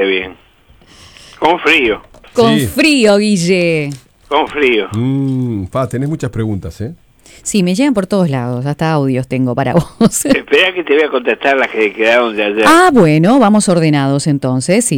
bien. Con frío. Con Sí. frío, Guille. Con frío. Tenés muchas preguntas, ¿eh? Sí, me llegan por todos lados, hasta audios tengo para vos. Espera que te voy a contestar las que quedaron de ayer. Ah, bueno, vamos ordenados entonces, sí.